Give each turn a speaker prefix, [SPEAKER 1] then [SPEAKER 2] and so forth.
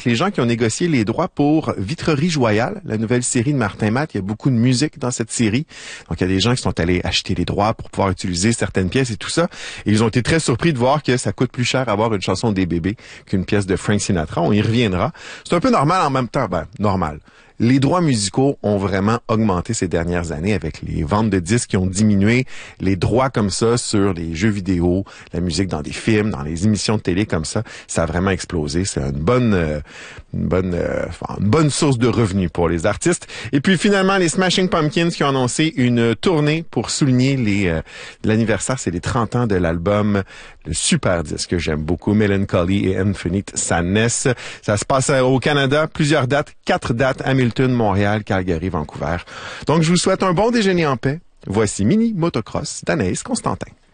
[SPEAKER 1] les gens qui ont négocié les droits pour Vitrerie Joyale, la nouvelle série de Martin Matt. Il y a beaucoup de musique dans cette série. Donc, il y a des gens qui sont allés acheter les droits pour pouvoir utiliser certaines pièces et tout ça. Et ils ont été très surpris de voir que ça coûte plus cher avoir une chanson des bébés qu'une pièce de Frank Sinatra. On y reviendra. C'est un peu normal en même temps. Normal. Les droits musicaux ont vraiment augmenté ces dernières années avec les ventes de disques qui ont diminué. Les droits comme ça sur les jeux vidéo, la musique dans des films, dans les émissions de télé comme ça a vraiment explosé. C'est une bonne source de revenus pour les artistes. Et puis finalement, les Smashing Pumpkins qui ont annoncé une tournée pour souligner l'anniversaire, c'est les 30 ans de l'album, le super disque que j'aime beaucoup, Melancholy et Infinite Sadness. Ça se passe au Canada, plusieurs dates, 4 dates, Hamilton, Montréal, Calgary, Vancouver. Donc, je vous souhaite un bon déjeuner en paix. Voici Mini Motocross d'Anaïs Constantin.